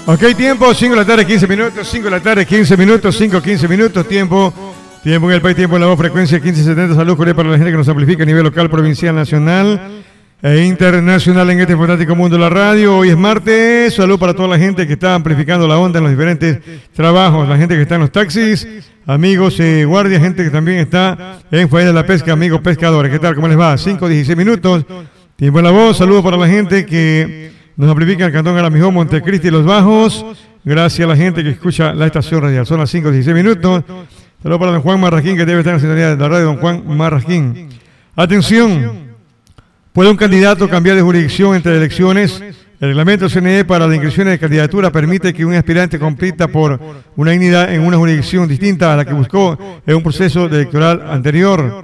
Ok, tiempo, 5 de la tarde, 15 minutos, 5 de la tarde, 15 minutos, 5, 15 minutos, tiempo en el país, tiempo en la voz, frecuencia 1570, salud, Corea para la gente que nos amplifica a nivel local, provincial, nacional e internacional en este fantástico mundo de la radio. Hoy es martes, salud para toda la gente que está amplificando la onda en los diferentes trabajos, la gente que está en los taxis, amigos guardias, gente que también está en faena de la pesca, amigos pescadores. ¿Qué tal? ¿Cómo les va? 5, 16 minutos, tiempo en la voz, saludos para la gente que nos amplifica el Cantón Aramijó, Montecristi y Los Bajos. Gracias a la gente que escucha la estación radial. Son las 5, 16 minutos. Saludos para don Juan Marraquín, que debe estar en la sintonía de la radio, don Juan Marraquín. Atención. ¿Puede un candidato cambiar de jurisdicción entre elecciones? El reglamento CNE para las inscripciones de candidatura permite que un aspirante compita por una unidad en una jurisdicción distinta a la que buscó en un proceso electoral anterior.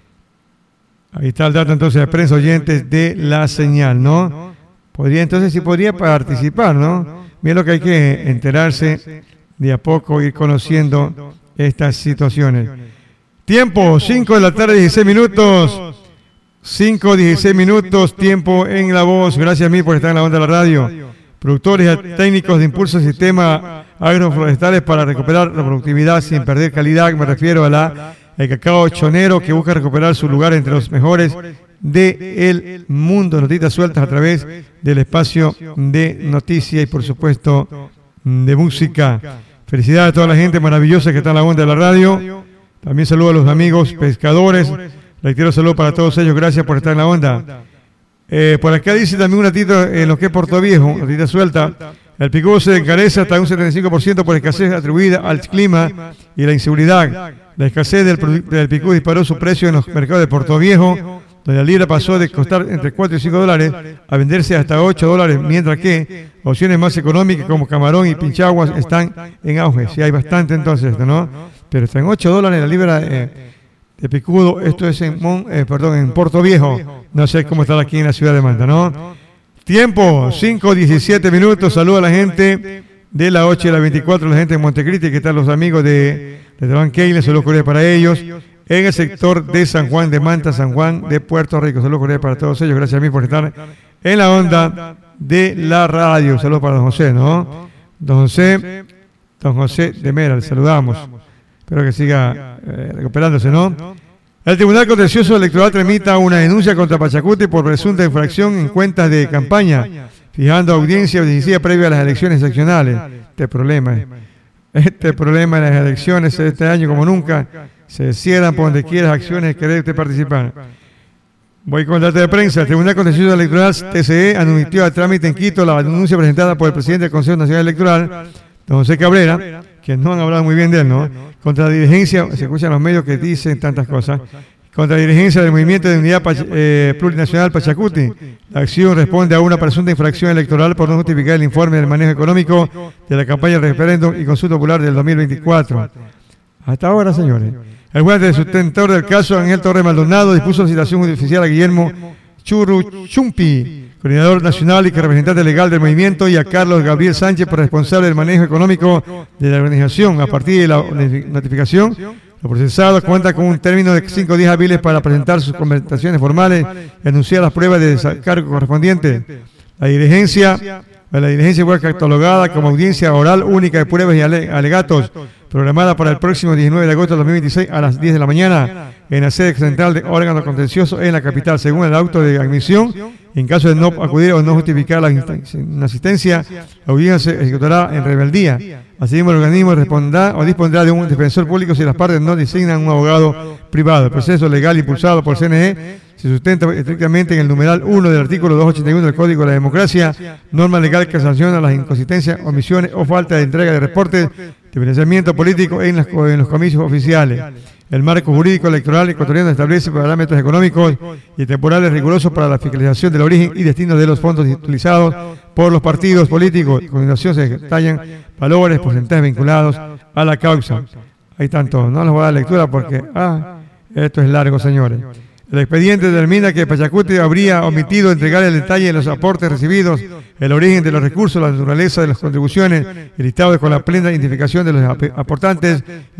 Ahí está el dato entonces de prensa oyentes de la señal, ¿no? Podría entonces, sí podría participar, ¿no? Mira lo que hay que enterarse de a poco, ir conociendo estas situaciones. Tiempo, 5 de la tarde, 16 minutos. 5, 16 minutos, tiempo en la voz. Gracias a mí por estar en la onda de la radio. Productores y técnicos de impulso de sistemas agroforestales para recuperar la productividad sin perder calidad. Me refiero a el cacao chonero, que busca recuperar su lugar entre los mejores del mundo. Notitas sueltas a través del espacio de noticias y por supuesto de música. Felicidades a toda la gente maravillosa que está en la onda de la radio. También saludo a los amigos pescadores. Reitero saludo para todos ellos, gracias por estar en la onda. Por acá dice también un ratito en lo que es Puerto Viejo, notita suelta. El picudo se encarece hasta un 75% por escasez atribuida al clima y la inseguridad. La escasez del picudo disparó su precio en los mercados de Puerto Viejo, donde la libra pasó de costar entre 4 y 5 dólares a venderse hasta 8 dólares, mientras que opciones más económicas como camarón y pinchaguas están en auge. Sí, hay bastante entonces, ¿no? Pero está en 8 dólares la libra de picudo. Esto es en Puerto Viejo. No sé cómo está aquí en la ciudad de Manta, ¿no? Tiempo, 5, 17 minutos. Saludo a la gente de la 8 y la 24, la gente de Montecristi, que están los amigos de Banqueile, saludos cordiales para ellos. En el sector de San Juan de Manta, San Juan de Puerto Rico, saludos cordiales para todos ellos. Gracias a mí por estar en la onda de la radio. Saludos para don José, ¿no? Don José de Mera, le saludamos. Espero que siga recuperándose, ¿no? El Tribunal Contencioso Electoral tramita una denuncia contra Pachacuti por presunta infracción en cuentas de campaña, fijando audiencia decisiva previa a las elecciones seccionales. Este problema de las elecciones este año, como nunca, se cierran por donde quiera acciones que debe participar. Voy con el dato de prensa. El Tribunal Contencioso Electoral, TCE, admitió a trámite en Quito la denuncia presentada por el presidente del Consejo Nacional Electoral, don José Cabrera, que no han hablado muy bien de él, ¿no? Contra la dirigencia, se escuchan los medios que dicen tantas cosas, contra la dirigencia del Movimiento de Unidad Plurinacional Pachacuti. La acción responde a una presunta infracción electoral por no justificar el informe del manejo económico de la campaña del referéndum y consulta popular del 2024. Hasta ahora, señores. El juez del sustentor del caso, Ángel Torres Maldonado, dispuso citación judicial a Guillermo Churuchumpi, coordinador nacional y representante legal del movimiento, y a Carlos Gabriel Sánchez, responsable del manejo económico de la organización. A partir de la notificación, los procesados cuentan con un término de 5 días hábiles para presentar sus conversaciones formales y anunciar las pruebas de descargo correspondientes. La diligencia fue catalogada como audiencia oral única de pruebas y alegatos, programada para el próximo 19 de agosto de 2026 a las 10 de la mañana en la sede central de órgano contencioso en la capital. Según el auto de admisión, en caso de no acudir o no justificar la inasistencia, la audiencia se ejecutará en rebeldía. Asimismo, el organismo responderá o dispondrá de un defensor público si las partes no designan un abogado privado. El proceso legal impulsado por CNE se sustenta estrictamente en el numeral 1 del artículo 281 del Código de la Democracia, norma legal que sanciona las inconsistencias, omisiones o falta de entrega de reportes de financiamiento político en los comicios oficiales. El marco jurídico electoral ecuatoriano establece parámetros económicos y temporales rigurosos para la fiscalización del origen y destino de los fondos utilizados por los partidos políticos. A continuación se detallan valores, porcentajes vinculados a la causa. Hay tanto, no les voy a dar lectura porque esto es largo, señores. El expediente determina que Pachacuti habría omitido entregar el detalle de los aportes recibidos, el origen de los recursos, la naturaleza de las contribuciones, el listado con la plena identificación de los aportantes